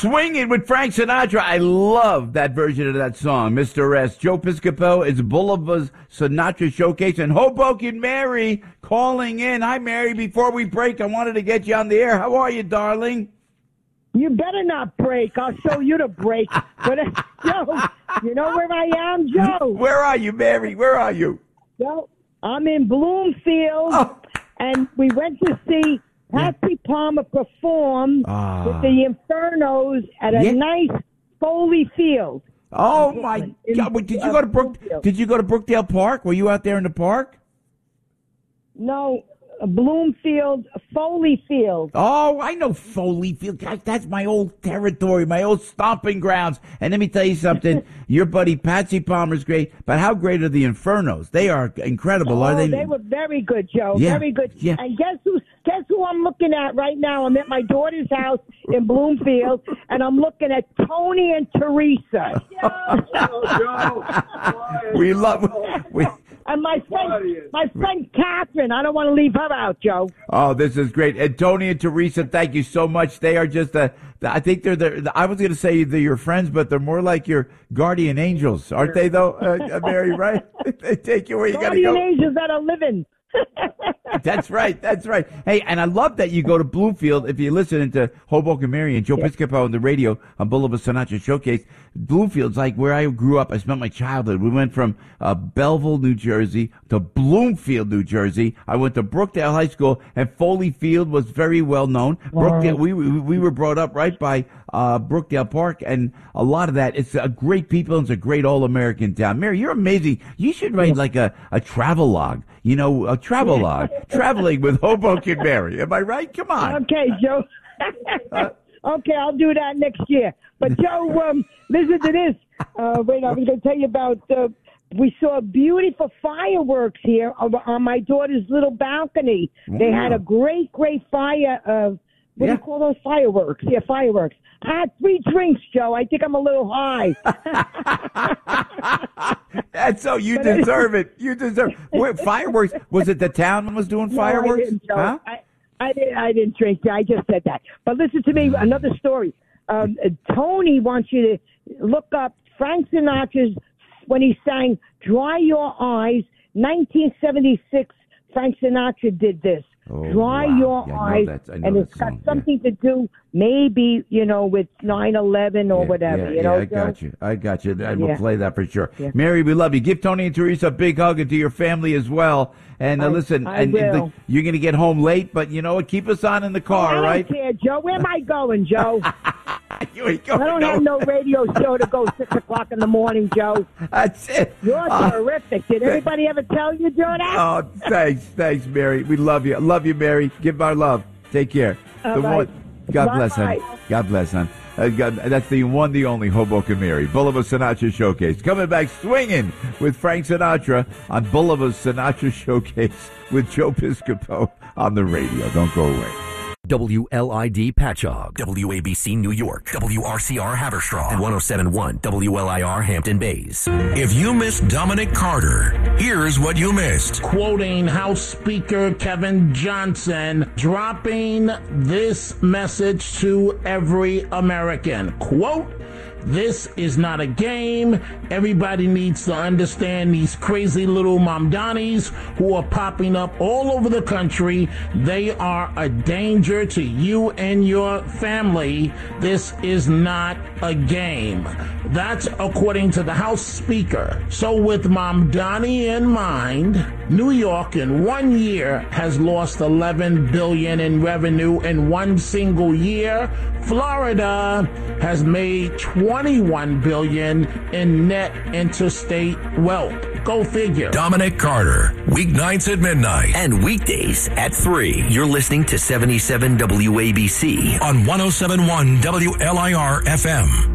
Swinging with Frank Sinatra. I love that version of that song, Mr. S. Joe Piscopo is Bolivar's Sinatra Showcase, and Hoboken Mary calling in. Hi, Mary. Before we break, I wanted to get you on the air. How are you, darling? You better not break. I'll show you to break. But, Joe, you know where I am, Joe? Where are you, Mary? Where are you? Joe, I'm in Bloomfield, and we went to see Patsy Palmer perform with the Infernos at a nice Foley Field. Oh my God! Did you go to Did you go to Brookdale Park? Were you out there in the park? No, Bloomfield, Foley Field. Oh, I know Foley Field. Gosh, that's my old territory, my old stomping grounds. And let me tell you something. Your buddy Patsy Palmer's great, but how great are the Infernos? They are incredible, are they? They were very good, Joe. Yeah. Very good. Yeah. And guess who I'm looking at right now? I'm at my daughter's house in Bloomfield, and I'm looking at Tony and Teresa. We love. And my friend Catherine, I don't want to leave her out, Joe. Oh, this is great. And Tony and Teresa, thank you so much. They are just I think I was going to say they're your friends, but they're more like your guardian angels, aren't they, though, Mary, right? They take you where you got to go. Guardian angels that are living. That's right. That's right. Hey, and I love that you go to Bloomfield. If you're listening to Hoboken Mary and Joe Piscopo on the radio on Boulevard Sinatra Showcase, Bloomfield's like where I grew up. I spent my childhood. We went from Belleville, New Jersey to Bloomfield, New Jersey. I went to Brookdale High School, and Foley Field was very well known. Brookdale, we were brought up right by Brookdale Park, and a lot of that. It's a great people, and it's a great all-American town. Mary, you're amazing. You should write like a travel log. You know, a travel log, traveling with Hoboken Mary. Am I right? Come on. Okay, Joe. Okay, I'll do that next year. But, Joe, listen to this. Wait, I was going to tell you about, we saw beautiful fireworks here on my daughter's little balcony. Wow. They had a great fire of, what do you call those fireworks? Yeah, fireworks. I had 3 drinks, Joe. I think I'm a little high. That's so you deserve it. You deserve fireworks. Was it the town was doing fireworks? I didn't, Joe. Huh? I didn't drink. I just said that. But listen to me. Another story. Tony wants you to look up Frank Sinatra's when he sang "Dry Your Eyes." 1976. Frank Sinatra did this. Dry your eyes, and it's got something to do, maybe, with 9/11 or whatever. I got you. I will play that for sure. Yeah. Mary, we love you. Give Tony and Teresa a big hug, and to your family as well. And listen, you're going to get home late, but you know what? Keep us on in the car, right? I don't care, Joe. Where am I going, Joe? You ain't going I don't have no radio show to go 6 o'clock in the morning, Joe. That's it. You're terrific. Did anybody ever tell you, Joe, that? Oh, thanks, Mary. We love you. Love you, Mary. Give our love. Take care. God bless, hon. God bless, hon. That's the one, the only Hoboken Mary. Boulevard Sinatra Showcase. Coming back swinging with Frank Sinatra on Boulevard Sinatra Showcase with Joe Piscopo on the radio. Don't go away. WLID Patchogue, WABC New York, WRCR Haverstraw, and 107.1 WLIR Hampton Bays. If you missed Dominic Carter, here's what you missed. Quoting House Speaker Kevin Johnson, dropping this message to every American. Quote, "This is not a game. Everybody needs to understand these crazy little Mamdanis who are popping up all over the country. They are a danger to you and your family. This is not a game." That's according to the House Speaker. So with Mamdani in mind, New York in 1 year has lost $11 billion in revenue in one single year. Florida has made $21 billion in net interstate wealth. Go figure. Dominic Carter, weeknights at midnight. And weekdays at 3. You're listening to 77 WABC. On 107.1 WLIR FM.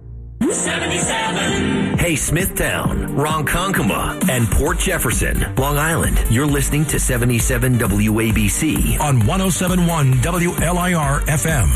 77. Hey, Smithtown, Ronkonkoma, and Port Jefferson, Long Island. You're listening to 77 WABC. On 107.1 WLIR FM.